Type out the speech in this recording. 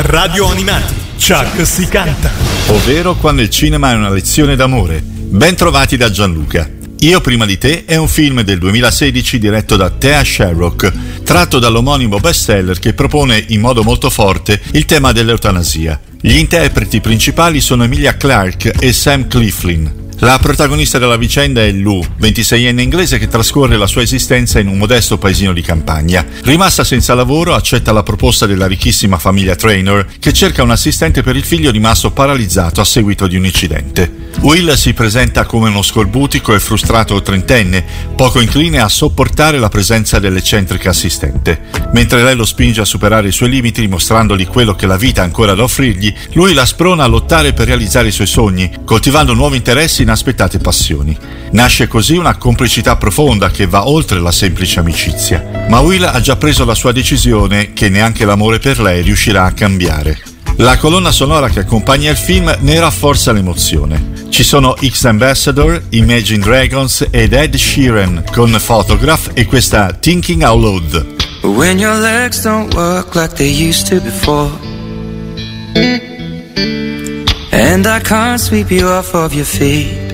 Radio Animati, Chuck si canta. Ovvero Quando il cinema è una lezione d'amore. Ben trovati da Gianluca. Io prima di te è un film del 2016 diretto da Thea Sharrock, tratto dall'omonimo bestseller che propone in modo molto forte il tema dell'eutanasia. Gli interpreti principali sono Emilia Clarke e Sam Claflin. La protagonista della vicenda è Lou, 26enne inglese che trascorre la sua esistenza in un modesto paesino di campagna. Rimasta senza lavoro, accetta la proposta della ricchissima famiglia Traynor, che cerca un assistente per il figlio rimasto paralizzato a seguito di un incidente. Will si presenta come uno scorbutico e frustrato trentenne, poco incline a sopportare la presenza dell'eccentrica assistente. Mentre lei lo spinge a superare i suoi limiti, dimostrandogli quello che la vita ha ancora da offrirgli, lui la sprona a lottare per realizzare i suoi sogni, coltivando nuovi interessi e inaspettate passioni. Nasce così una complicità profonda che va oltre la semplice amicizia. Ma Will ha già preso la sua decisione che neanche l'amore per lei riuscirà a cambiare. La colonna sonora che accompagna il film ne rafforza l'emozione. Ci sono X-Ambassador, Imagine Dragons ed Ed Sheeran con Photograph e questa Thinking Out Loud. When your legs don't work like they used to before, and I can't sweep you off of your feet,